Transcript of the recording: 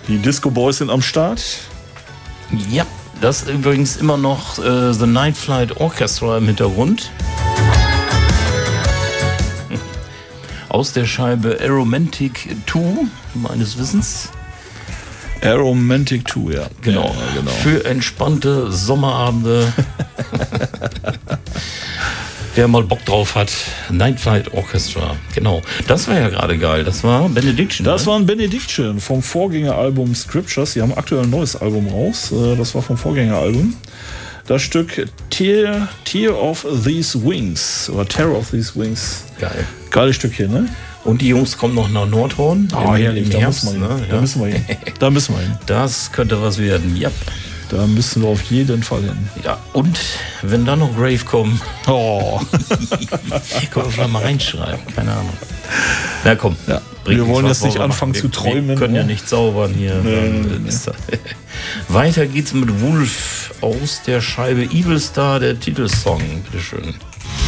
Die Disco Boys sind am Start. Ja, das ist übrigens immer noch The Night Flight Orchestra im Hintergrund. Aus der Scheibe Aromantic 2, meines Wissens. Aromantic 2, ja. Genau. Ja, genau. Für entspannte Sommerabende. Wer mal Bock drauf hat, Night Flight Orchestra. Genau. Das war ja gerade geil. Das war Benediction. Das war ein Benediction vom Vorgängeralbum Scriptures. Die haben aktuell ein neues Album raus. Das war vom Vorgängeralbum. Das Stück Tear of These Wings oder Terror of These Wings. Geil. Geiles Stückchen, ne? Und die Jungs kommen noch nach Nordhorn. Herrlich, da müssen wir hin. Da müssen wir hin. Da müssen wir hin. Das könnte was werden, ja. Da müssen wir auf jeden Fall hin. Ja, und wenn da noch Grave kommen. Oh. Können wir vielleicht mal reinschreiben, keine Ahnung. Na komm. Ja. Wir wollen jetzt nicht anfangen zu träumen. Wir können ja nicht zaubern hier. Nee. Weiter geht's mit Wolf aus der Scheibe Evil Star, der Titelsong. Bitteschön.